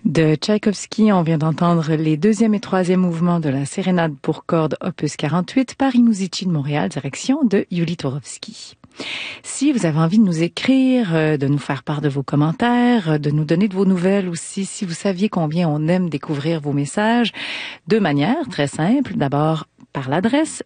De Tchaïkovski, on vient d'entendre les deuxième et troisième mouvements de la sérénade pour cordes opus 48 par Inuzici de Montréal, direction de Yuli Tourovski. Si vous avez envie de nous écrire, de nous faire part de vos commentaires, de nous donner de vos nouvelles aussi, si vous saviez combien on aime découvrir vos messages, deux manières très simples. D'abord, par l'adresse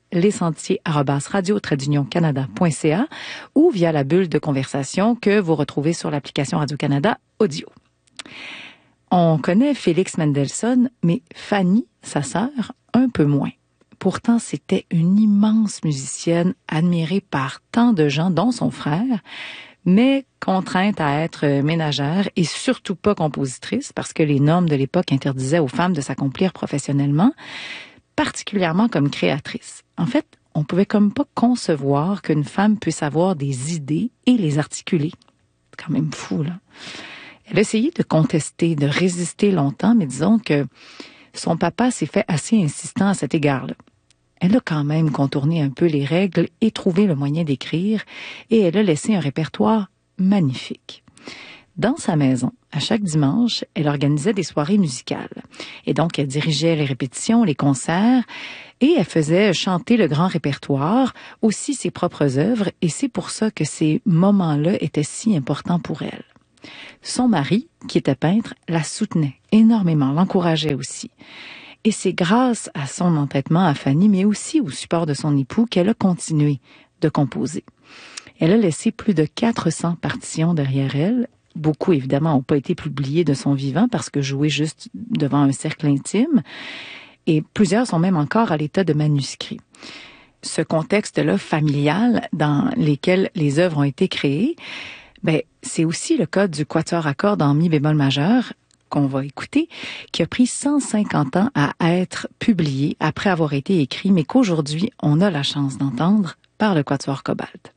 lesentiers@radio-canada.ca ou via la bulle de conversation que vous retrouvez sur l'application Radio-Canada Audio. On connaît Félix Mendelssohn, mais Fanny, sa sœur, un peu moins. Pourtant, c'était une immense musicienne admirée par tant de gens, dont son frère, mais contrainte à être ménagère et surtout pas compositrice parce que les normes de l'époque interdisaient aux femmes de s'accomplir professionnellement, particulièrement comme créatrice. En fait, on pouvait comme pas concevoir qu'une femme puisse avoir des idées et les articuler. C'est quand même fou, là. Elle a essayé de contester, de résister longtemps, mais disons que son papa s'est fait assez insistant à cet égard-là. Elle a quand même contourné un peu les règles et trouvé le moyen d'écrire, et elle a laissé un répertoire magnifique. Dans sa maison, à chaque dimanche, elle organisait des soirées musicales. Et donc, elle dirigeait les répétitions, les concerts, et elle faisait chanter le grand répertoire, aussi ses propres œuvres, et c'est pour ça que ces moments-là étaient si importants pour elle. Son mari, qui était peintre, la soutenait énormément, l'encourageait aussi. Et c'est grâce à son entêtement à Fanny, mais aussi au support de son époux, qu'elle a continué de composer. Elle a laissé plus de 400 partitions derrière elle. Beaucoup, évidemment, n'ont pas été publiées de son vivant parce que jouées juste devant un cercle intime. Et plusieurs sont même encore à l'état de manuscrits. Ce contexte-là familial dans lequel les œuvres ont été créées, c'est aussi le cas du quatuor à cordes en mi bémol majeur qu'on va écouter, qui a pris 150 ans à être publié après avoir été écrit, mais qu'aujourd'hui, on a la chance d'entendre par le quatuor Cobalt.